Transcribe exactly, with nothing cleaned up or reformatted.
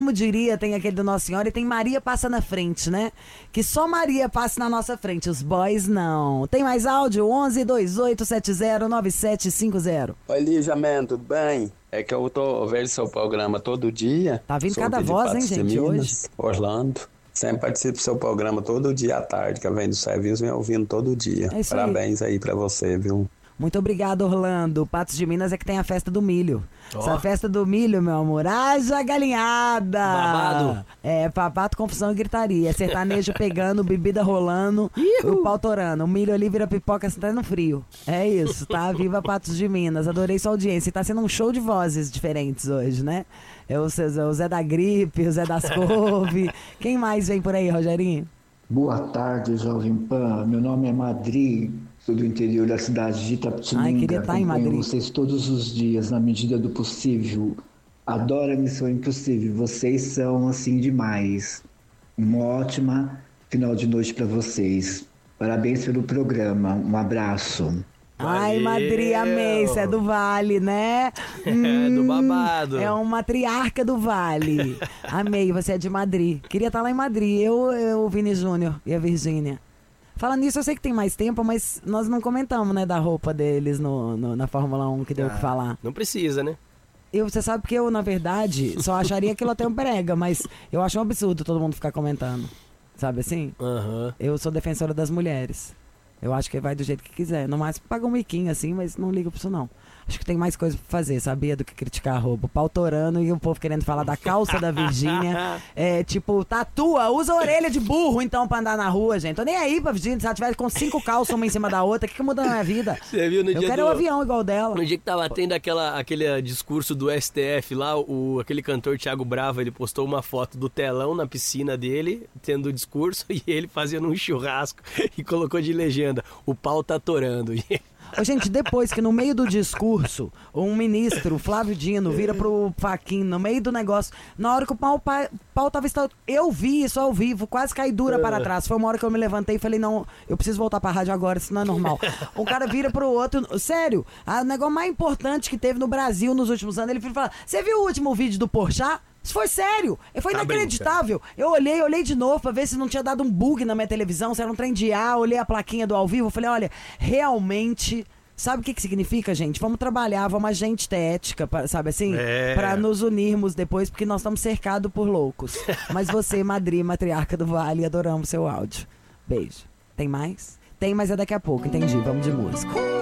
Como diria, tem aquele do Nossa Senhora e tem Maria passa na frente, né? Que só Maria passa na nossa frente, os boys não. Tem mais áudio? onze dois oito sete zero nove sete cinco zero. Oi, Lígia Man, tudo bem? É que eu tô vendo seu programa todo dia. Tá vindo Sou cada de voz, hein, Patos de gente, Minas, hoje. Orlando. Sempre participo do seu programa todo dia à tarde, que eu venho do serviço, venho ouvindo todo dia. É isso Parabéns aí. aí pra você, viu? Muito obrigado, Orlando. Patos de Minas é que tem a festa do milho. Oh. Essa festa do milho, meu amor, haja galinhada. Babado. É, papato, confusão e gritaria. Sertanejo pegando, bebida rolando, o pau torando. O milho ali vira pipoca, você tá no frio. É isso, tá? Viva Patos de Minas. Adorei sua audiência. E tá sendo um show de vozes diferentes hoje, né? É o, o Zé da Gripe, o Zé das Couve. Quem mais vem por aí, Rogerinho? Boa tarde, Jovem Pan. Meu nome é Madri. Sou do interior da cidade de Itapetininga. Ai, queria estar em Acompanho Madrid. vocês todos os dias, na medida do possível. Adoro a Missão Impossível. Vocês são, assim, demais. Uma ótima final de noite para vocês. Parabéns pelo programa. Um abraço. Ai, Valeu. Madri, amei. Isso é do Vale, né? É, do babado. É uma matriarca do Vale. Amei, você é de Madrid. Queria estar lá em Madrid. Eu, eu o Vini Júnior e a Virgínia. Falando nisso, eu sei que tem mais tempo, mas nós não comentamos, né, da roupa deles no, no- na Fórmula um, que deu o Ah, que falar. Não precisa, né? Eu, você sabe que eu, na verdade, só acharia que ela tem um prega, mas eu acho um absurdo todo mundo ficar comentando. Sabe assim? Aham. Eu sou defensora das mulheres. Eu acho que vai do jeito que quiser. No máximo, paga um miquinho assim, mas não ligo pra isso não. Acho que tem mais coisa pra fazer, sabia? Do que criticar a roupa. O pau torando e o povo querendo falar da calça da Virgínia. É, tipo, tatua, usa a orelha de burro então pra andar na rua, gente. Tô nem aí pra Virgínia. Se ela tiver com cinco calças uma em cima da outra, o que, que muda na minha vida? Você viu no Eu dia quero do... um avião igual dela. No dia que tava tendo aquela, aquele eh, discurso do S T F lá, o, aquele cantor Thiago Brava, ele postou uma foto do telão na piscina dele, tendo o discurso, e ele fazendo um churrasco e colocou de legenda, o pau tá torando. Ô, gente, depois que no meio do discurso, um ministro, Flávio Dino, vira pro Faquin no meio do negócio, na hora que o pau, pa- pau tava instaurado, eu vi isso ao vivo, quase caí dura para trás. Foi uma hora que eu me levantei e falei, não, eu preciso voltar pra rádio agora, isso não é normal. O cara vira pro outro, sério, o negócio mais importante que teve no Brasil nos últimos anos, ele vira e fala, você viu o último vídeo do Porchat? Isso foi sério, foi Tá inacreditável. Eu olhei, olhei de novo pra ver se não tinha dado um bug na minha televisão, se era um trem de ar, olhei a plaquinha do ao vivo, falei, olha, realmente, sabe o que que significa, gente? Vamos trabalhar, vamos a gente ter ética, pra- sabe assim? É. Pra nos unirmos depois, porque nós estamos cercados por loucos. Mas você, Madri, matriarca do Vale, adoramos seu áudio. Beijo. Tem mais? Tem, mas é daqui a pouco, entendi. Vamos de música.